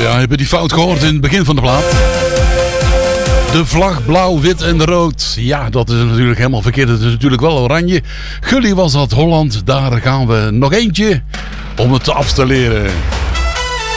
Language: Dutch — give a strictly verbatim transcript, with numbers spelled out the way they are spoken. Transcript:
Ja, heb je die fout gehoord in het begin van de plaat? De vlag blauw, wit en rood. Ja, dat is natuurlijk helemaal verkeerd. Het is natuurlijk wel oranje. Gully was dat Holland. Daar gaan we nog eentje om het af te leren.